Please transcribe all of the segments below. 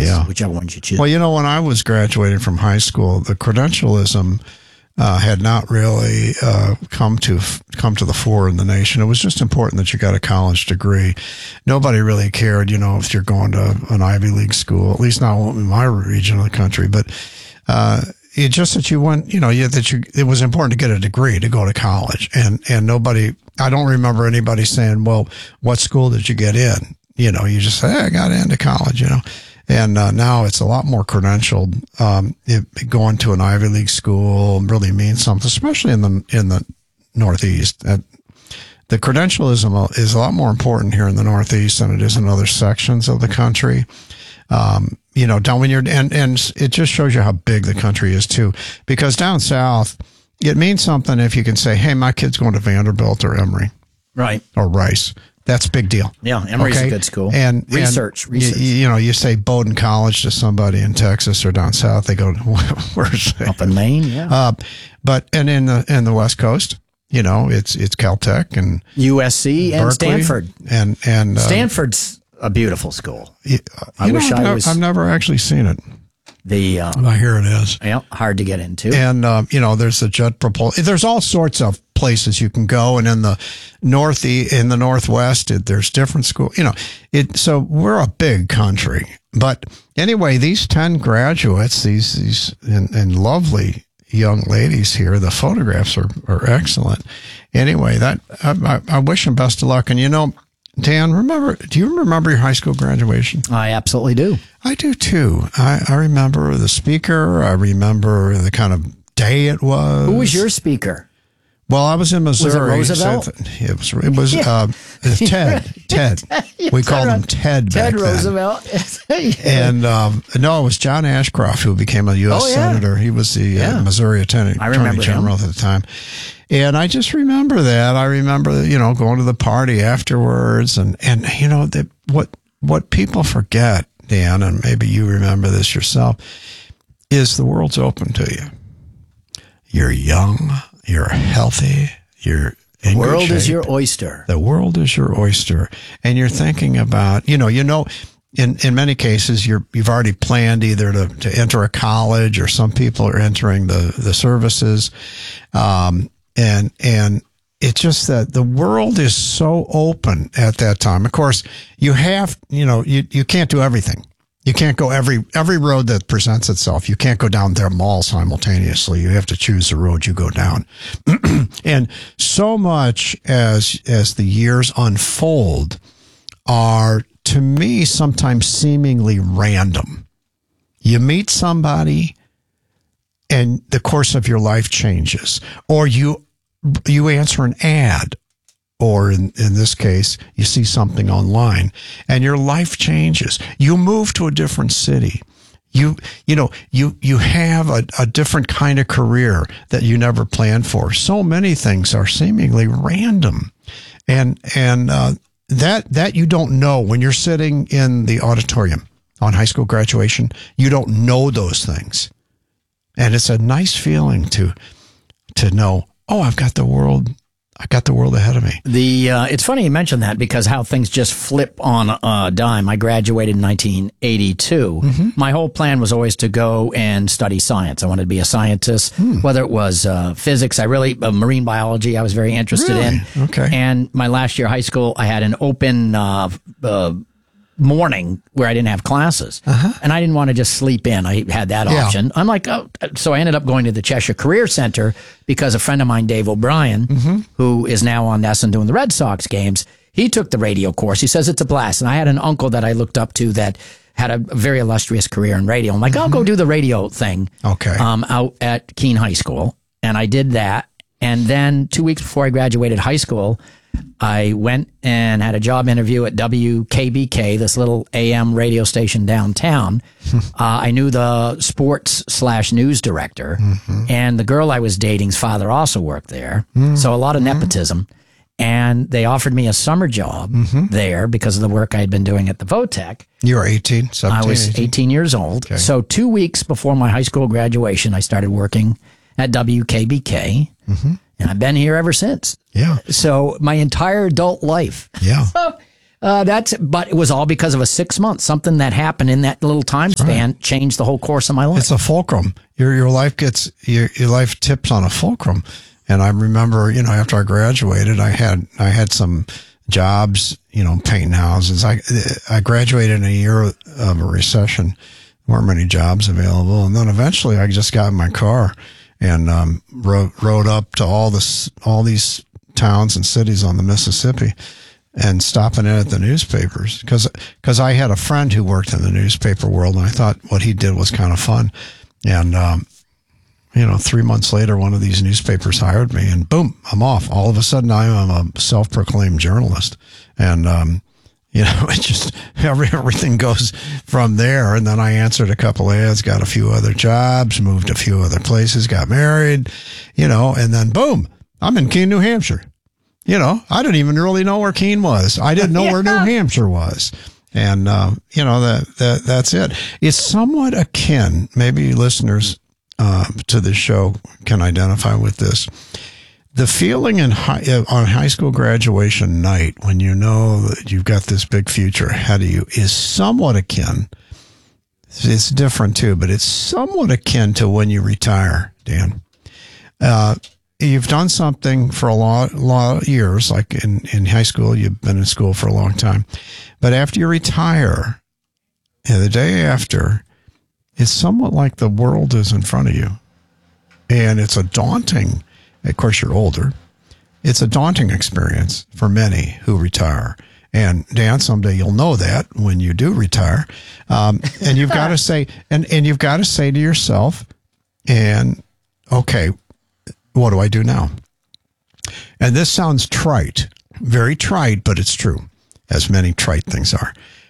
whichever ones you choose. Well, when I was graduating from high school, the credentialism had not really come to the fore in the nation. It was just important that you got a college degree. Nobody really cared, if you're going to an Ivy League school, at least not in my region of the country. But it just that you went, it was important to get a degree to go to college. And nobody, I don't remember anybody saying, well, what school did you get in? You just say, hey, I got into college, And now it's a lot more credentialed. Going to an Ivy League school really means something, especially in the Northeast. The credentialism is a lot more important here in the Northeast than it is in other sections of the country. Down when and it just shows you how big the country is too. Because down south, it means something if you can say, "Hey, my kid's going to Vanderbilt or Emory, right, or Rice." That's a big deal. Yeah, Emory's a good school. And research. You say Bowdoin College to somebody in Texas or down south, they go, "Where's that?" Up in Maine? Yeah. But in the West Coast, it's Caltech and USC and Berkeley Stanford. And Stanford's a beautiful school. I've never actually seen it. Here it is. Yeah, hard to get into. And, there's the jet propulsion. There's all sorts of places you can go. And in the Northwest, there's different schools, so we're a big country. But anyway, these 10 graduates, these and lovely young ladies here, the photographs are excellent. Anyway, I wish them best of luck. And, Dan, do you remember your high school graduation? I absolutely do. I do too. I remember the speaker. I remember the kind of day it was. Who was your speaker? Well, I was in Missouri. Was it Roosevelt? So it was Ted. We called him Ted back then. Roosevelt. And no, it was John Ashcroft who became a U.S. Senator. He was the Missouri Attorney General at the time. And I just remember that. I remember, going to the party afterwards, and what people forget, Dan, and maybe you remember this yourself, is the world's open to you. You're young, you're healthy, you're in the world good shape. Is your oyster. The world is your oyster, and you're thinking about, in many cases, you've already planned either to enter a college, or some people are entering the services. And it's just that the world is so open at that time. Of course, you have, you can't do everything. You can't go every road that presents itself. You can't go down their mall simultaneously. You have to choose the road you go down. And so much as the years unfold are, to me, sometimes seemingly random. You meet somebody and the course of your life changes, or you answer an ad, or in this case, you see something online and your life changes. You move to a different city. You have a different kind of career that you never planned for. So many things are seemingly random. And that you don't know when you're sitting in the auditorium on high school graduation. You don't know those things. And it's a nice feeling to know, oh, I've got the world ahead of me. It's funny you mentioned that, because how things just flip on a dime. I graduated in 1982. Mm-hmm. My whole plan was always to go and study science. I wanted to be a scientist, whether it was physics, marine biology, I was very interested in. Okay. And my last year of high school, I had an open morning where I didn't have classes, and I didn't want to just sleep in. I had that option. I'm like, so I ended up going to the Cheshire Career Center because a friend of mine, Dave O'Brien, who is now on NESN doing the Red Sox games, he took the radio course. He says it's a blast. And I had an uncle that I looked up to that had a very illustrious career in radio. I'm like, I'll go do the radio thing. Okay. Out at Keene High School. And I did that. And then 2 weeks before I graduated high school, I went and had a job interview at WKBK, this little AM radio station downtown. I knew the sports/news director, and the girl I was dating's father also worked there. So a lot of nepotism. And they offered me a summer job there because of the work I had been doing at the Votech. You were 18, 17? I was 18 years old. Okay. So 2 weeks before my high school graduation, I started working at WKBK. And I've been here ever since. Yeah. So my entire adult life. Yeah. But it was all because of a 6 months. Something that happened in that little time span changed the whole course of my life. It's a fulcrum. Your life gets your life tips on a fulcrum. And I remember, after I graduated, I had some jobs, painting houses. I graduated in a year of a recession. There weren't many jobs available. And then eventually I just got in my car and rode up to all these towns and cities on the Mississippi and stopping in at the newspapers because I had a friend who worked in the newspaper world, and I thought what he did was kind of fun. And 3 months later, one of these newspapers hired me, and boom, I'm off. All of a sudden, I'm a self-proclaimed journalist, and it just everything goes from there. And then I answered a couple ads, got a few other jobs, moved a few other places, got married, and then boom, I'm in Keene, New Hampshire. I didn't even really know where Keene was. I didn't know where New Hampshire was. And, that's it. It's somewhat akin, maybe listeners to this show can identify with this. The feeling on high school graduation night when you know that you've got this big future ahead of you is somewhat akin. It's different too, but it's somewhat akin to when you retire, Dan. You've done something for a lot of years, like in high school, you've been in school for a long time. But after you retire, the day after, it's somewhat like the world is in front of you. And it's a daunting, of course, you're older. It's a daunting experience for many who retire. And Dan, someday you'll know that when you do retire. And you've got to say, and you've got to say to yourself, okay, what do I do now? And this sounds trite, very trite, but it's true, as many trite things are.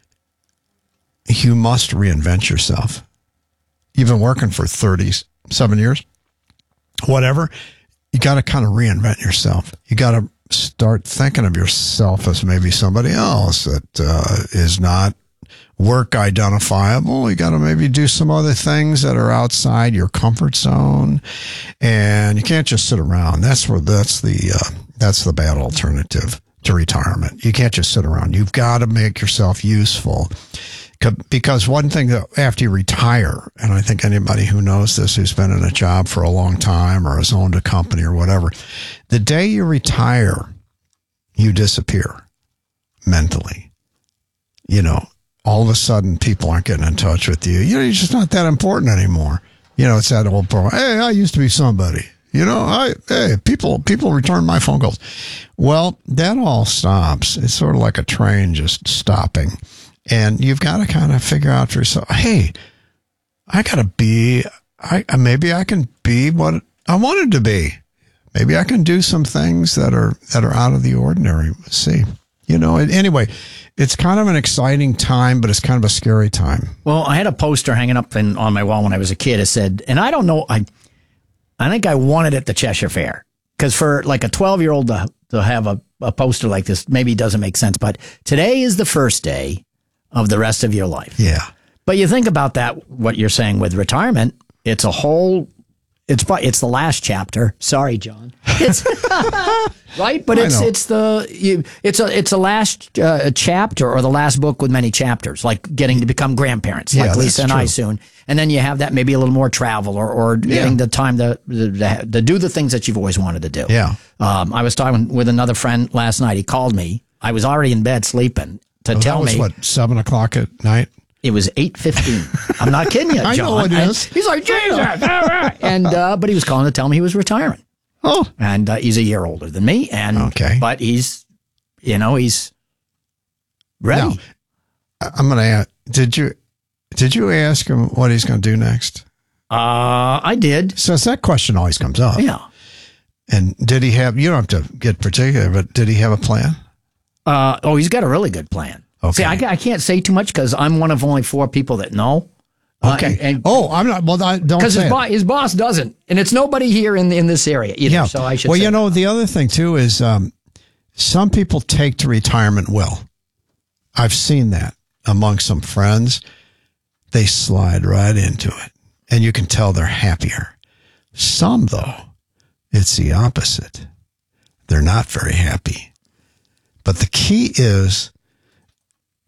You must reinvent yourself. You've been working for 37 years, whatever. You got to kind of reinvent yourself. You got to start thinking of yourself as maybe somebody else that is not work identifiable. You got to maybe do some other things that are outside your comfort zone, and you can't just sit around. That's the bad alternative to retirement. You can't just sit around. You've got to make yourself useful, because one thing that after you retire, and I think anybody who knows this, who's been in a job for a long time or has owned a company or whatever, the day you retire, you disappear mentally. All of a sudden, people aren't getting in touch with you. You're just not that important anymore. It's that old program. Hey, I used to be somebody. People return my phone calls. Well, that all stops. It's sort of like a train just stopping. And you've got to kind of figure out for yourself, hey, maybe I can be what I wanted to be. Maybe I can do some things that are out of the ordinary. Let's see. Anyway, it's kind of an exciting time, but it's kind of a scary time. Well, I had a poster hanging up on my wall when I was a kid. It said, and I don't know, I think I won it at the Cheshire Fair, because for like a 12-year-old to have a poster like this maybe doesn't make sense. But today is the first day of the rest of your life. Yeah. But you think about that, what you're saying with retirement, it's the last chapter. Sorry, John. It's right, but it's the last chapter, or the last book with many chapters, like getting to become grandparents, like Lisa and I soon. And then you have that maybe a little more travel or getting the time to do the things that you've always wanted to do. Yeah. I was talking with another friend last night. He called me. I was already in bed sleeping to tell me. What, 7 o'clock at night? It was 8:15. I'm not kidding you, John. I know it is. He's like, Jesus. And but he was calling to tell me he was retiring. Oh. And he's a year older than me. And okay. But he's ready. Now, I'm going to ask, did you ask him what he's going to do next? I did. So that question always comes up. Yeah. And did he have, you don't have to get particular, but did he have a plan? He's got a really good plan. Okay. See, I can't say too much because I'm one of only 4 people that know. Okay. I'm not. Well, don't because say his boss doesn't, and it's nobody here in this area either. Yeah. So I should. Well, the other thing too is some people take to retirement well. I've seen that among some friends. They slide right into it, and you can tell they're happier. Some, though, it's the opposite. They're not very happy. But the key is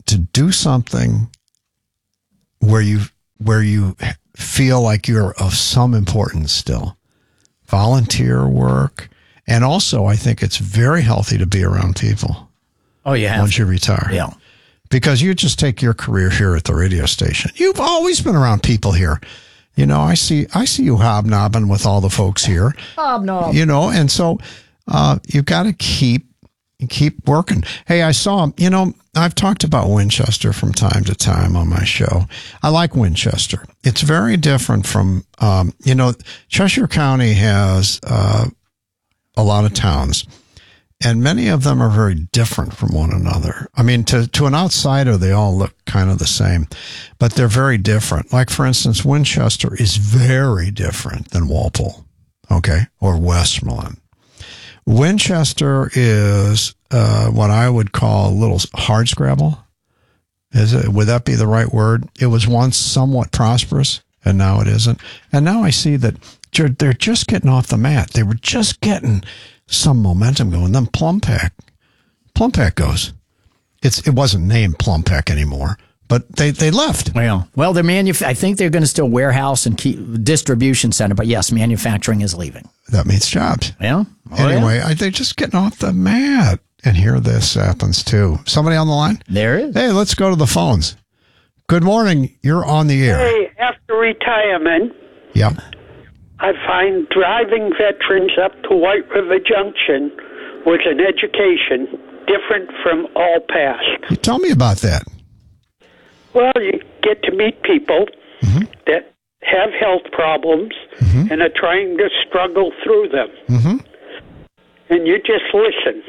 to do something where you feel like you're of some importance still. Volunteer work. And also, I think it's very healthy to be around people. Oh, yeah. Once you retire. Yeah. Because you just take your career here at the radio station. You've always been around people here. You know, I see you hobnobbing with all the folks here. Hobnob. You know, and so you've got to keep working. Hey, I saw, you know, I've talked about Winchester from time to time on my show. I like Winchester. It's very different from, you know, Cheshire County has a lot of towns, and many of them are very different from one another. I mean, to an outsider, they all look kind of the same, but they're very different. Like, for instance, Winchester is very different than Walpole, okay, or Westmoreland. Winchester is what I would call a little hardscrabble. Would that be the right word? It was once somewhat prosperous, and now it isn't. And now I see that they're just getting off the mat. They were just getting some momentum going. Then Plumpec goes. It wasn't named Plumpec anymore, but they left. Well, I think they're going to still warehouse and keep distribution center, but yes, manufacturing is leaving. That means jobs. Yeah. Anyway, they're just getting off the mat. And here this happens too. Somebody on the line? There is. Hey, let's go to the phones. Good morning. You're on the air. Hey, after retirement, Yep. I find driving veterans up to White River Junction was an education different from all past. Tell me about that. Well, you get to meet people that have health problems and are trying to struggle through them. And you just listen.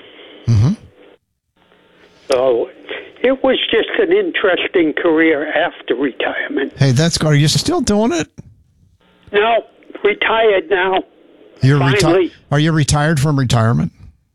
So it was just an interesting career after retirement. Hey, that's good. Are you still doing it? No, retired now. You're Finally. Are you retired from retirement?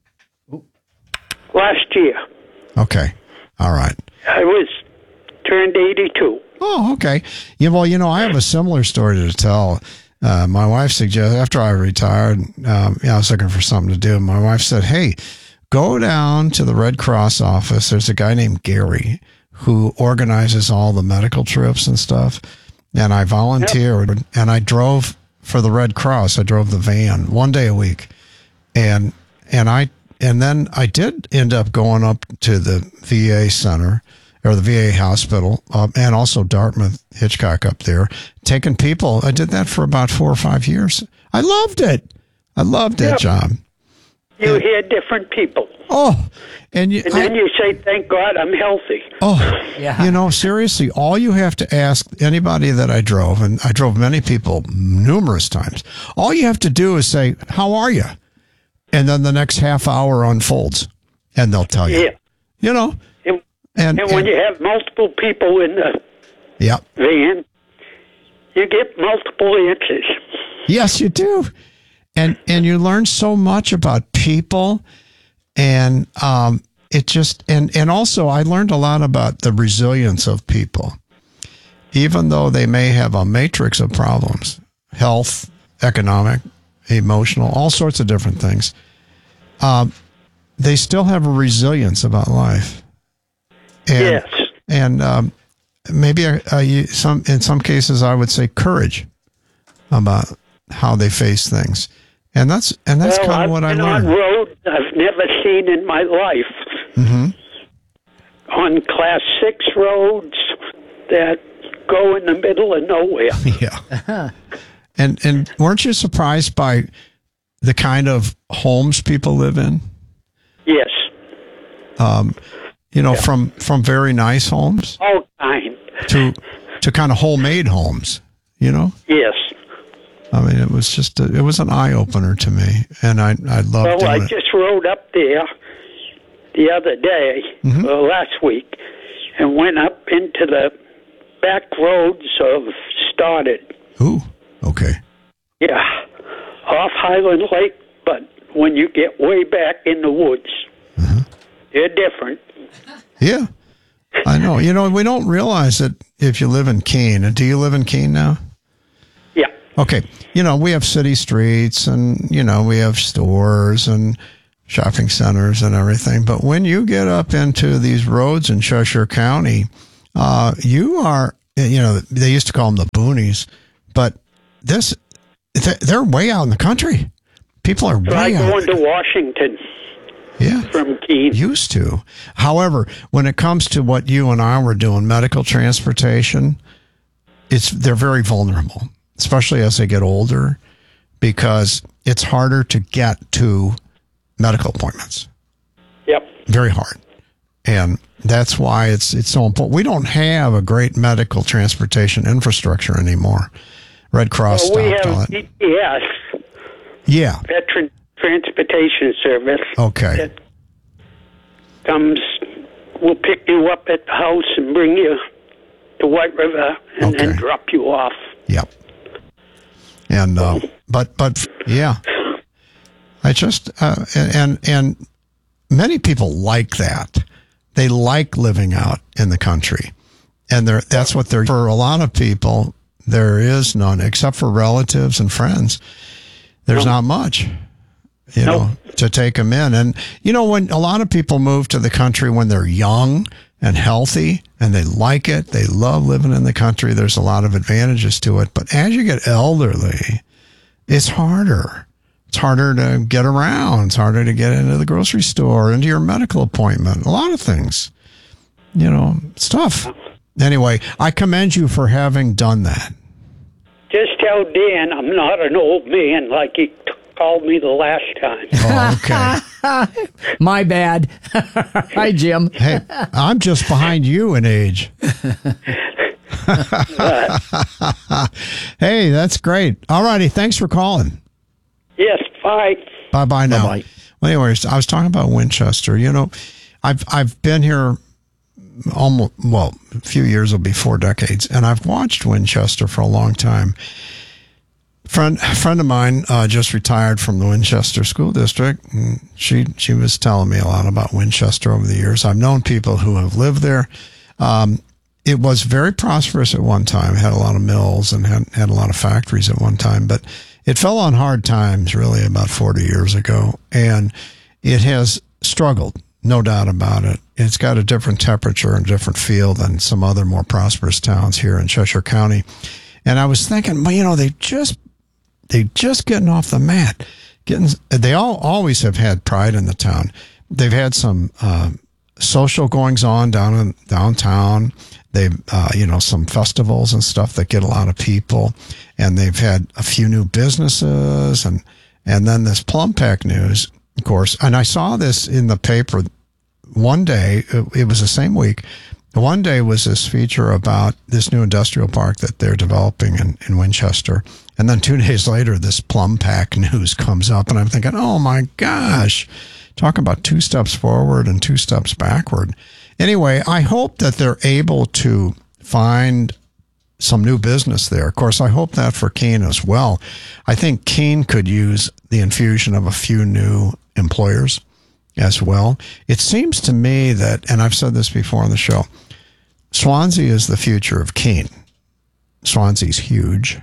Last year. Okay. All right. I turned 82. Oh, okay. Yeah, well, you know, I have a similar story to tell. My wife suggested, after I retired, I was looking for something to do. My wife said, hey, go down to the Red Cross office. There's a guy named Gary who organizes all the medical trips and stuff. And I volunteered and I drove for the Red Cross. I drove the van one day a week. And then I did end up going up to the VA center or the VA hospital, and also Dartmouth Hitchcock up there, taking people. I did that for about 4 or 5 years. I loved it. I loved that job. You hear different people. Oh, and then you say, thank God I'm healthy. Oh, Yeah. You know, seriously, all you have to ask anybody that I drove, and I drove many people numerous times, all you have to do is say, how are you? And then the next half hour unfolds, and they'll tell you. Yeah. You know? And when you have multiple people in the van, you get multiple answers. Yes, you do. And you learn so much about people, and it just and also I learned a lot about the resilience of people, even though they may have a matrix of problems, health, economic, emotional, all sorts of different things. They still have a resilience about life. And, yes. And maybe in some cases I would say courage about how they face things. And that's kind of what I learned. I've been on roads I've never seen in my life. On Class 6 roads that go in the middle of nowhere. Yeah. And weren't you surprised by the kind of homes people live in? Yes. You know, from very nice homes All kind. to kind of homemade homes, you know? Yes. I mean, it was just it was an eye opener to me, and I loved Well, doing I it. just rode up there the other day, last week, and went up into the back roads of Stoddard. Ooh, okay. Yeah, off Highland Lake, but when you get way back in the woods, they're different. Yeah, I know. You know, we don't realize that if you live in Keene. Do you live in Keene now? Yeah. Okay. You know, we have city streets and, you know, we have stores and shopping centers and everything. But when you get up into these roads in Cheshire County, you are, they used to call them the boonies, but they're way out in the country. People are way out. Going to Washington. Yeah. From Keene. Used to. However, when it comes to what you and I were doing, medical transportation, they're very vulnerable, especially as they get older, because it's harder to get to medical appointments. Yep. Very hard. And that's why it's so important. We don't have a great medical transportation infrastructure anymore. Red Cross stopped all it. We have VTS. Yeah. Veteran Transportation Service. Okay. That we'll pick you up at the house and bring you to White River and then drop you off. Yep. And, but yeah. I just, and many people like that. They like living out in the country. And that's what for a lot of people, there is none, except for relatives and friends. There's not much, to take them in. And, when a lot of people move to the country when they're young and healthy and they like it, they love living in the country, there's a lot of advantages to it. But as you get elderly, it's harder. It's harder to get around. It's harder to get into the grocery store, into your medical appointment, a lot of things, stuff. Anyway, I commend you for having done that. Just tell Dan I'm not an old man like he called me the last time. Oh, okay. My bad. Hi, Jim. Hey, I'm just behind you in age. Hey, that's great. All righty. Thanks for calling. Yes, bye. Bye-bye now. Bye-bye. Well, anyways, I was talking about Winchester. I've been here a few years, will be 4 decades, and I've watched Winchester for a long time. A friend of mine just retired from the Winchester School District. And she was telling me a lot about Winchester over the years. I've known people who have lived there. It was very prosperous at one time. It had a lot of mills and had a lot of factories at one time, but it fell on hard times really about 40 years ago, and it has struggled, no doubt about it. It's got a different temperature and different feel than some other more prosperous towns here in Cheshire County. And I was thinking, they just getting off the mat. They always have had pride in the town. They've had some social goings on downtown. They've, some festivals and stuff that get a lot of people, and they've had a few new businesses, and then this Plum Pack news, of course. And I saw this in the paper one day. It was the same week. One day was this feature about this new industrial park that they're developing in Winchester. And then 2 days later, this Plum Pack news comes up, and I'm thinking, oh my gosh, talk about 2 steps forward and 2 steps backward. Anyway, I hope that they're able to find some new business there. Of course, I hope that for Keene as well. I think Keene could use the infusion of a few new employers as well. It seems to me that, and I've said this before on the show, Swansea is the future of Keene. Swansea's huge.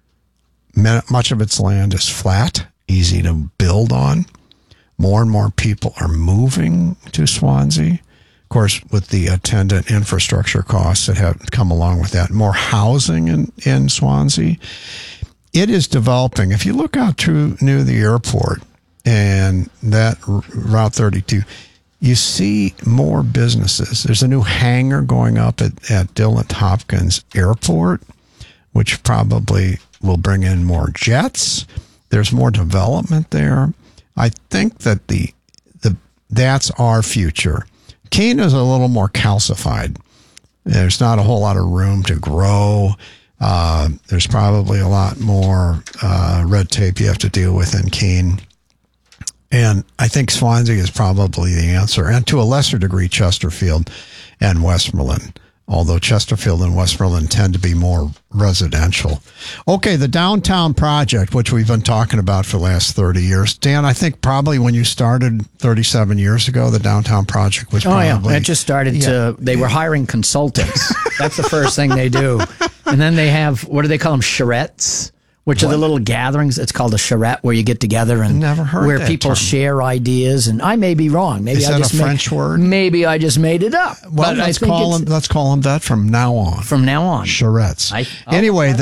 Much of its land is flat, easy to build on. More and more people are moving to Swansea. Of course, with the attendant infrastructure costs that have come along with that, more housing in Swansea. It is developing. If you look out near the airport and that Route 32, you see more businesses. There's a new hangar going up at Dillon Hopkins Airport, which probably will bring in more jets. There's more development there. I think that that's our future. Keene is a little more calcified. There's not a whole lot of room to grow. There's probably a lot more red tape you have to deal with in Keene. And I think Swansea is probably the answer. And to a lesser degree, Chesterfield and Westmoreland. Although Chesterfield and Westmoreland tend to be more residential. Okay, the downtown project, which we've been talking about for the last 30 years. Dan, I think probably when you started 37 years ago, the downtown project was probably... Oh, yeah. It just started they were hiring consultants. That's the first thing they do. And then they have, what do they call them, charrettes, which are the little gatherings. It's called a charrette, where you get together and Never heard where that people term. share ideas. And I may be wrong. Maybe Is I that just a French word? Maybe I just made it up. Well, but I let's think call it's- them. Let's call them that from now on. from now on. Charrettes. Oh, Anyway,